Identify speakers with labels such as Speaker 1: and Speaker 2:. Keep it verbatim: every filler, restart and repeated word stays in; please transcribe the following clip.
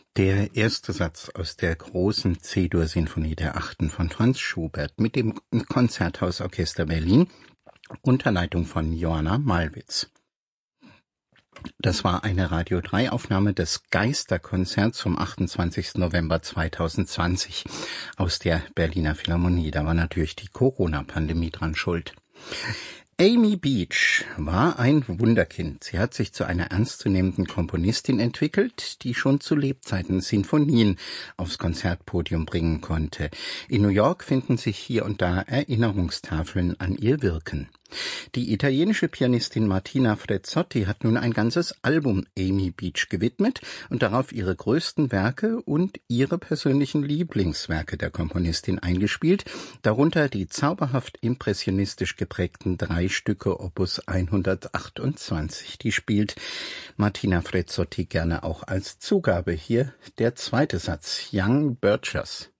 Speaker 1: Der erste Satz aus der großen C-Dur-Sinfonie der Achten von Franz Schubert mit dem Konzerthausorchester Berlin unter Leitung von Johanna Malwitz. Das war eine Radio drei Aufnahme des Geisterkonzerts vom achtundzwanzigsten November zweitausendzwanzig aus der Berliner Philharmonie. Da war natürlich die Corona-Pandemie dran schuld. Amy Beach war ein Wunderkind. Sie hat sich zu einer ernstzunehmenden Komponistin entwickelt, die schon zu Lebzeiten Sinfonien aufs Konzertpodium bringen konnte. In New York finden sich hier und da Erinnerungstafeln an ihr Wirken. Die italienische Pianistin Martina Frezzotti hat nun ein ganzes Album Amy Beach gewidmet und darauf ihre größten Werke und ihre persönlichen Lieblingswerke der Komponistin eingespielt, darunter die zauberhaft impressionistisch geprägten drei Stücke Opus hundertachtundzwanzig. Die spielt Martina Frezzotti gerne auch als Zugabe. Hier der zweite Satz, Young Birchers.